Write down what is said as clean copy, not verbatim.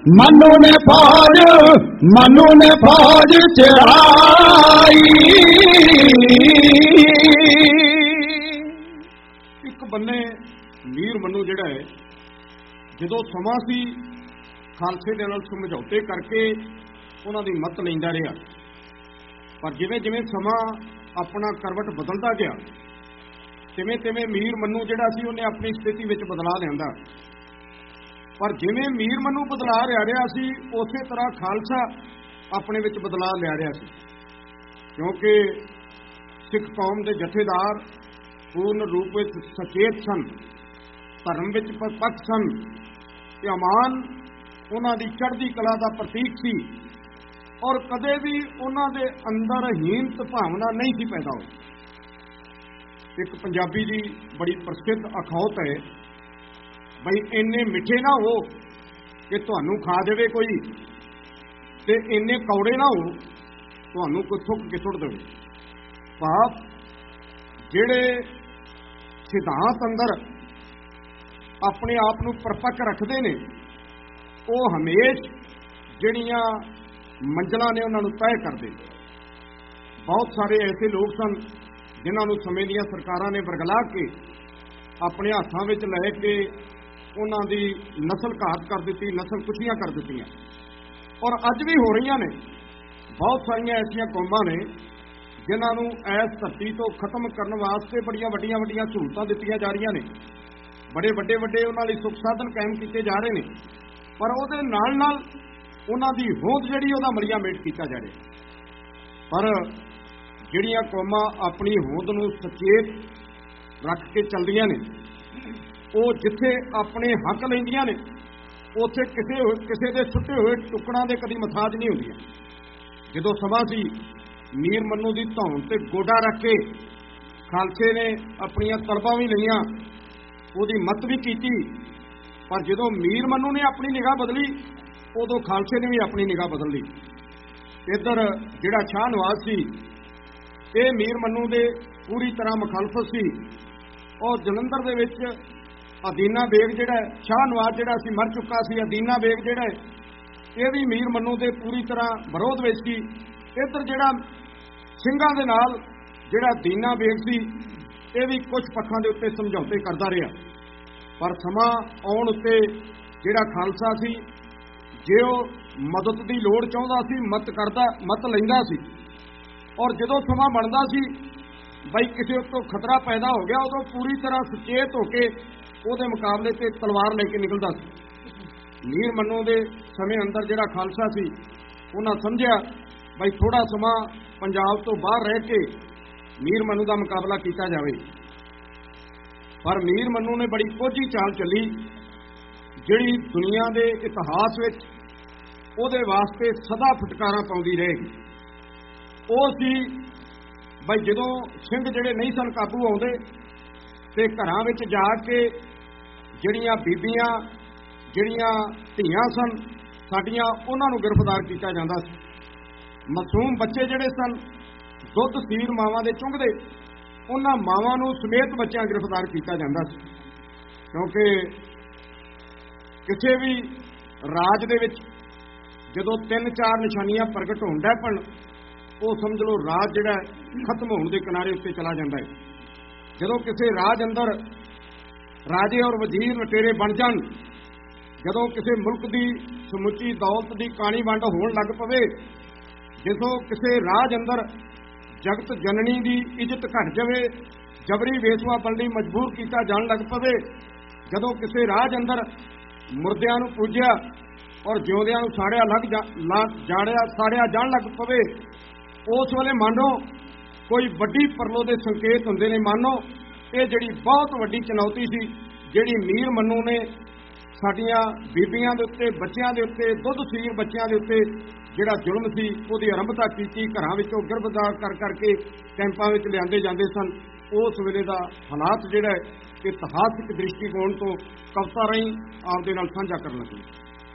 मनु ने फौज चढ़ाई। एक बन्ने मीर मनु जिहड़ा है जदों समा सी खालसे दे नाल समझौते करके उन्हां दी मत लैंदा रहा, पर जिवें जिवें समा अपना करवट बदलदा गया तिवें तिवें मीर मनु जिहड़ा सी उहने अपनी स्थिति विच बदला लिआंदा। पर जिवें मीर मनु बदला रहा सी उसे तरह खालसा अपने विच बदला लिया रहा सी, क्योंकि सिख कौम के जथेदार पूर्ण रूप में सचेत सन, धर्म विच परपक्ष सन, अमान उन्हां दी चढ़दी कला का प्रतीक सी और कदे भी उन्हां दे अंदर हीनत भावना नहीं सी पैदा होई। एक पंजाबी दी बड़ी प्रसिद्ध अखौत है, बई इन्ने मिठे ना हो कि तुहानू खा देवे कोई, ते इन्ने कौड़े ना हो तुहानू कोई थुक के सुट देवे। भाव जिहड़े सिद्धांत अंदर अपने आप नू परपक्क रखते ने वो हमेश जिहड़ियां मंजिलां ने उन्हां नू तय करदे। बहुत सारे ऐसे लोग सन जिन्हां नू समय दीयां सरकारां ने वरगला के अपने हत्थां विच लै के उन्हां दी नस्ल घात कर दी, नस्ल कुछियां कर दित्तियां, और अज भी हो रही ने। बहुत सारियां ऐसियां कौमां ने जिन्हां नू इस धरती तो खत्म करने वास्ते बड़ियां वड्डियां वड्डियां सहूलतां दित्तियां जा रही ने, बड़े वड्डे वड्डे उन्हां लई सुख साधन कायम कीते जा रहे हैं, पर उहदे नाल नाल उन्हां दी होंद जिहड़ी उहदा मलिया मेट कीता जा रहा। पर जिहड़ियां कौमां अपनी होंद नू सचेत रख के चलदियां ने, वो जिथे अपने हक लैंदियां ने उत्थे किसे दे सुट्टे हुए टुकड़ां दे कदी मथाज नहीं हुंदियां। जदों समा सी मीर मनु दी धौन ते गोडा रख के खालसे ने अपनियां तलबां भी लईआं, उहदी मत भी कीती, पर जदों मीर मनु ने अपनी निगाह बदली उदों खालसे ने भी अपनी निगाह बदल ली। इधर जिहड़ा शाह नवाज सी ये मीर मनु दे पूरी तरह मुखालफत सी, और जलंधर दे विच अदीना बेग जिहड़ा शाह नवाज जिहड़ा सी मर चुका सी, अदीना बेग जिहड़ा ये भी मीर मनु दे पूरी तरह विरोध विच सी। इधर जिहड़ा ਸਿੰਘਾਂ दे नाल जिहड़ा दीना बेग सी ये भी कुछ पक्षां दे उत्ते समझौते करदा रहा, पर समा आउण उत्ते जिहड़ा खालसा सी जे वो मदद की लोड़ चाहुंदा सी मत लैंदा सी, और जदों समा बनदा सी बई किसी उत्तों खतरा पैदा हो गया उदों पूरी तरह सचेत होके उहदे मुकाबले ते तलवार लेके निकलदा सी। मीर मनु दे समय अंदर जिहड़ा खालसा सी उन्हां समझिया बई थोड़ा समा पंजाब तो बाहर रह के मीर मनु का मुकाबला किया जाए, पर मीर मनु ने बड़ी कोझी चाल चली जिहड़ी दुनिया के इतिहास विच उहदे वास्ते सदा फटकारां पाउंदी रहेगी। वो सी बई जदों सिंह जिहड़े नहीं सन काबू आउंदे ते घरां विच जा के जिहड़ियां बीबियां जिहड़ियां धीआं सन साडियां उन्हां नूं गिरफ्तार किया जांदा सी। मासूम बच्चे जिहड़े सन दुध सीर मावां दे चुंगदे उन्हां मावां नूं समेत बच्चियां गिरफ्तार किया जांदा सी, क्योंकि किसी भी राज दे विच जदों 3-4 निशानियां प्रगट होण दै पन वो समझ लो राज जिहड़ा खत्म होने के किनारे उत्ते चला जाता है। जदों किसी राज अंदर राजे और वजीर लटेरे बन जाण, जदों किसी मुल्क की समुची दौलत की काणी वंड होण लग पवे, जदों किसी राज अंदर जगत जननी की इज्जत घट जाए, जबरी वेसवा बनने मजबूर किया जान लग पवे, जदों किसी राज अंदर मुर्दियां नूं पूजिया और जिउंदियां नूं साड़िया जान लग पवे, उस वेले मानो कोई वड्डी परलो दे संकेत हुंदे ने। मानो ये जिहड़ी बहुत वड्डी चुनौती सी जिहड़ी मीर मनु ने साडियां बीबियां दे उत्ते बच्चियां दे उत्ते दुध सीर बच्चियां दे उत्ते जिहड़ा जुल्म सी उहदी आरंभता कीती, घरां विचों गिरफ्तार कर करके कैंपां विच लिआंदे जांदे सन। उस वेले दा हालात जिहड़ा इतिहासिक दृष्टिकोण तो कविता राहीं आपदे नाल साझा करना चाहिए।